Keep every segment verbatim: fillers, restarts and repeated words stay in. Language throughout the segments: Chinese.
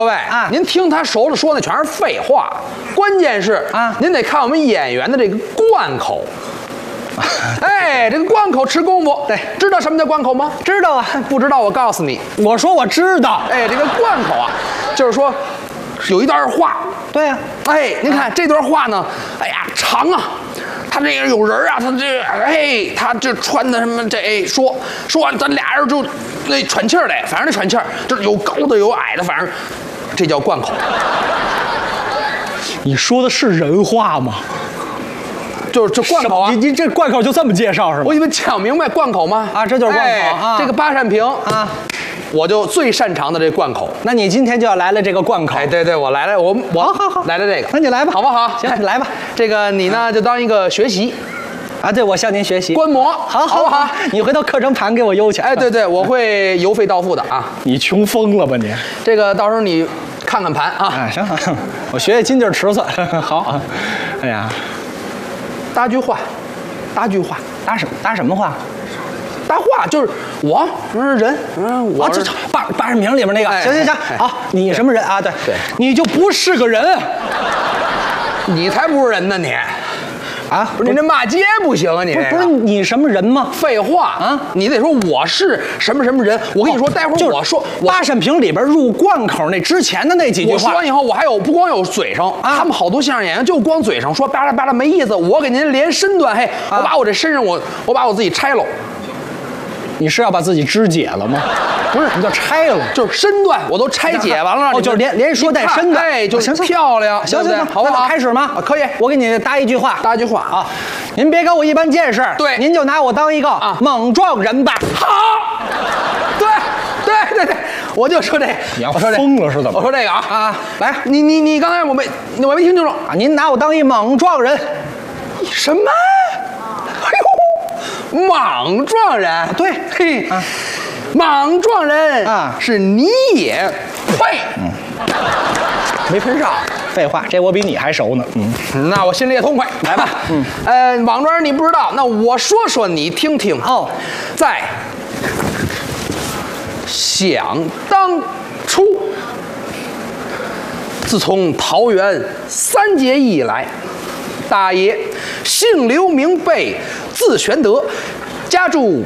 各位啊，您听他手里说的全是废话，关键是啊，您得看我们演员的这个贯口。哎，这个贯口吃功夫，对，知道什么叫贯口吗？ 知道啊， 不知道我告诉你， 我说我知道。 哎，这个贯口啊，就是说有一段话。 对呀、 啊，哎，您看、啊、这段话呢，哎呀，长啊。他这个有人啊，他这哎，他这穿的什么这哎说说完，咱俩人就那喘气儿来，反正那喘气儿，就是有高的有矮的，反正这叫贯口。 你说的是人话吗？ 就是这贯口啊！ 你你这贯口就这么介绍是吗？ 我以为讲明白贯口吗？ 啊，这就是贯口、哎、啊！ 这个八扇屏啊，我就最擅长的这贯口。 那你今天就要来了这个贯口？ 哎，对对，我来了，我我好好好来了这个， 那你来吧， 好不好？ 行，你来吧。 这个你呢，就当一个学习。 啊，对，我向您学习。 观摩， 好，好不好？你回头课程盘给我邮去。 哎，对对，我会邮费到付的啊。 你穷疯了吧你？ 这个到时候你看看盘啊。 哎，行，我学学金劲尺寸。好啊。哎呀， 搭句话，搭句话， 搭什么？搭什么话？ 搭话就是我，嗯，人，嗯，我这八八扇屏里面那个。 哎、 行行行，哎、好，你什么人啊？对对， 你就不是个人， 你才不是人呢你。啊，不是你这骂街不行啊！你不是不是你什么人吗？ 废话啊！你得说我是什么什么人。我跟你说，待会儿我说八扇屏里边入贯口那之前的那几句话。 我说完以后，我还有不光有嘴上，他们好多相声演员就光嘴上说巴拉巴拉没意思。我给您连身段，嘿，我把我这身上我我把我自己拆了。 你是要把自己肢解了吗？ 不是， 你叫拆了， 就是身段我都拆解完了。 哦，就是连连说带身段， 哎，就行行漂亮， 行行行， 好不好？ 开始吗？ 可以， 我给你搭一句话， 搭一句话啊，您别跟我一般见识， 对， 您就拿我当一个啊猛撞人吧。 好，对对对对，我就说这个， 你要疯了是怎么？ 我说这个啊啊，来， 你你你刚才我没我没听清楚啊，您拿我当一猛撞人， 什么？哎呦，莽撞人， 对， 嘿，啊、莽撞人啊， 是你也配， 嗯， 没喷上。 废话，这我比你还熟呢。 嗯，那我心里也痛快。来吧，嗯，呃，莽撞人你不知道，那我说说你听听。 哦， 在想当初，自从桃园三结义以来，大爷姓刘名备，字玄德，家住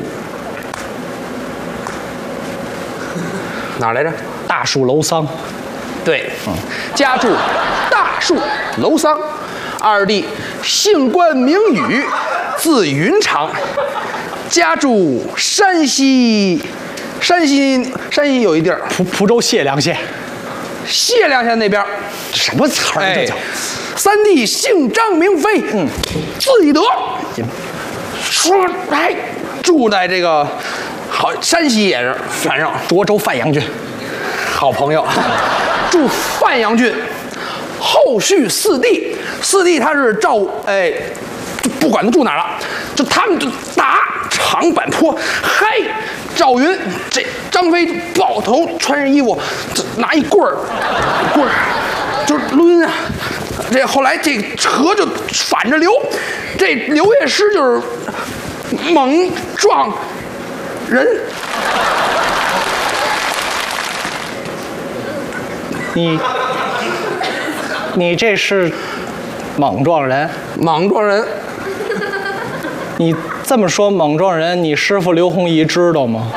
哪儿来着？ 大树楼桑。 对，嗯，家住大树楼桑，二弟姓关名羽，字云长，家住山西，山西山西有一地儿， 蒲蒲州解良县， 解良县那边， 什么词儿这叫？ 三弟姓张名飞，嗯，字翼德，说哎，住在这个好山西也是，反正涿州范阳郡， 好朋友。住范阳郡，后续四弟，四弟他是赵，哎，就不管他住哪儿了，就他们就打长坂坡，嗨，赵云这张飞抱头穿上衣服，拿一棍儿，棍儿就是抡啊，这后来这河就反着流，这刘夜师就是猛撞人。 你，你这是莽撞人？ 莽撞人？ 你这么说莽撞人，你师傅刘洪仪知道吗？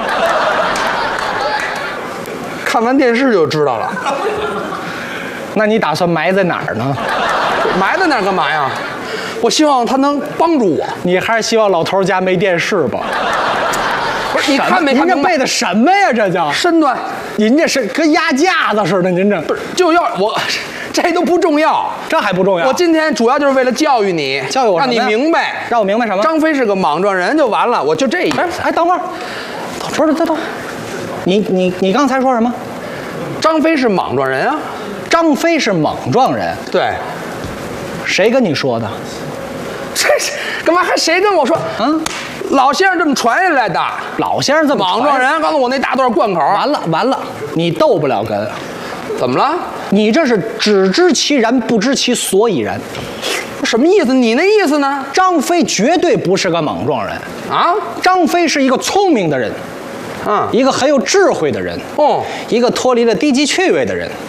看完电视就知道了。 那你打算埋在哪儿呢？ 埋在哪儿干嘛呀？我希望他能帮助我。 你还是希望老头家没电视吧？ 不是，你看没看您这背的什么呀？这叫身段。 您这是跟压架子似的，您这不是就要我，这都不重要， 这还不重要。 我今天主要就是为了教育你， 教育我， 让你明白， 让我明白什么？ 张飞是个莽撞人就完了，我就这一。 哎哎，等会儿，不是，等等，你你你刚才说什么？ 张飞是莽撞人啊？ 张飞是莽撞人？ 对。 谁跟你说的？ 这干嘛还谁跟我说？嗯。老先生这么传下来的， 老先生这么莽撞人。刚才我那大段贯口， 完了完了，你斗不了哏。 怎么了？ 你这是只知其然，不知其所以然。 什么意思？你那意思呢？ 张飞绝对不是个莽撞人啊！ 张飞是一个聪明的人， 嗯， 一个很有智慧的人， 哦， 一个脱离了低级趣味的人，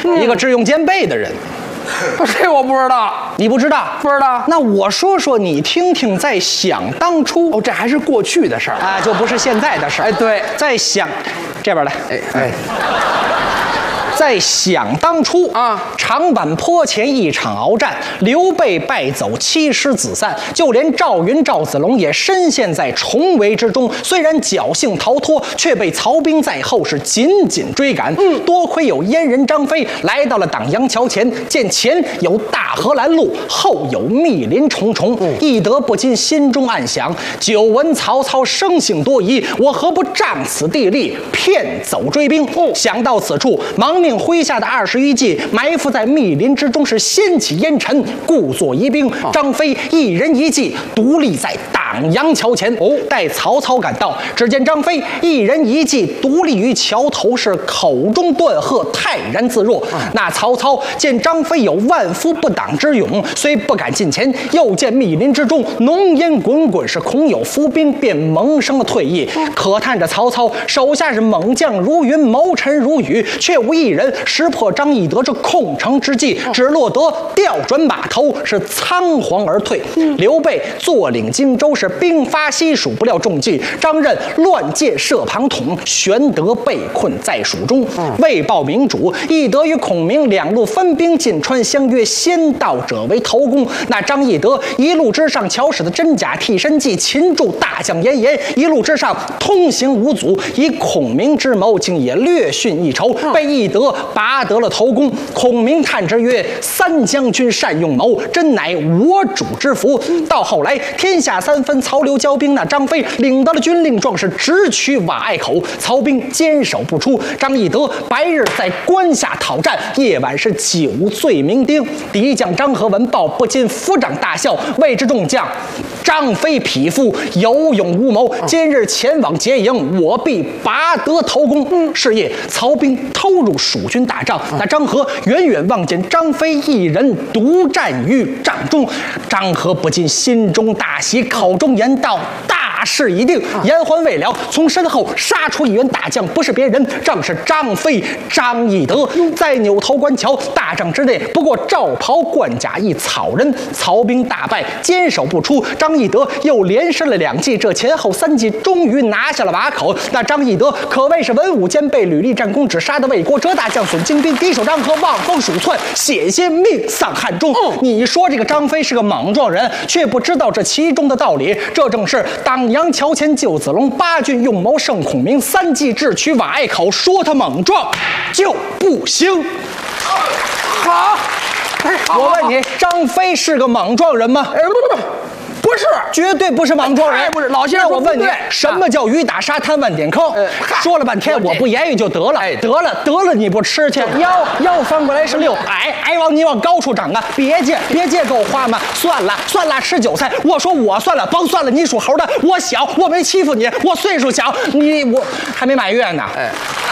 一个智勇兼备的人。 这我不知道， 你不知道？ 不知道。 那我说说你听听，在想当初哦，这还是过去的事儿啊，就不是现在的事儿。 哎，对， 在想这边来， 哎哎。 在想当初啊， 长坂坡前一场鏖战，刘备败走，七师子散，就连赵云、赵子龙也深陷在重围之中。虽然侥幸逃脱，却被曹兵在后是紧紧追赶。嗯，多亏有燕人张飞来到了党阳桥前，见前有大河拦路，后有密林重重，嗯、翼德不禁心中暗想：久闻曹操生性多疑，我何不仗此地利，骗走追兵？哦、想到此处，忙命麾下的二十余骑埋伏在密林之中，是掀起烟尘，故作疑兵。哦、张飞一人一骑独立在党阳桥前。哦，待曹操赶到，只见张飞一人一骑独立于桥头，是口中断喝，泰然自若。嗯、那曹操见张飞有万夫不挡之勇，虽不敢近前，又见密林之中浓烟滚滚，是恐有伏兵，便萌生了退意。嗯、可叹着曹操手下是猛将如云，谋臣如雨，却无一人识破张翼德这控城之计，只落得调转马头，是仓皇而退。嗯、刘备坐领荆州，是兵发西蜀，不料中计，张任乱箭射庞统，玄德被困在蜀中。嗯、为报明主，翼德与孔明两路分兵进川，相约先到者为头功。那张翼德一路之上巧使的真假替身计，擒住大将严颜，一路之上通行无阻，以孔明之谋，竟也略逊一筹，被翼德拔得了头功。孔明叹之曰：“三将军善用谋，真乃我主之福。”到后来天下三分，曹刘交兵，那张飞领到了军令状，是直取瓦隘口，曹兵坚守不出。张翼德白日在关下讨战，夜晚是酒醉酩酊。敌将张合闻报，不禁抚掌大笑，谓之众将：“张飞匹夫，有勇无谋，今日前往劫营，我必拔得头功。”嗯，是夜，曹兵偷入蜀军大帐，那张合远远望见张飞一人独战于帐中，张合不禁心中大喜，口中言道：“大事已定。”言还未了，从身后杀出一员大将，不是别人，正是张飞张翼德。在扭头观瞧，大帐之内不过罩袍冠甲一草人，曹兵大败，坚守不出。张翼德又连伸了两计，这前后三计终于拿下了瓦口。那张翼德可谓是文武兼备，屡立战功，只杀得魏国折大将损精兵，敌手张合望风鼠窜，险些命丧汉中。嗯、你说这个张飞是个莽撞人，却不知道这其中的道理。这正是党阳桥前救子龙，八郡用谋胜孔明，三计智取瓦隘口。说他莽撞就不行。 好，哎，好我问你，张飞是个莽撞人吗？ 哎，不不不。不是， 绝对不是莽撞人， 不是。老先生， 我问你，什么叫雨打沙滩万点坑？呃、说了半天，我不言语就得了，哎、得了得了，你不吃去？腰腰翻过来是六，矮矮往你往高处长啊！别介别介，给我画嘛！算了算了，吃韭菜。我说我算了，甭算了，你属猴的，我小，我没欺负你，我岁数小，你我还没满月呢。哎。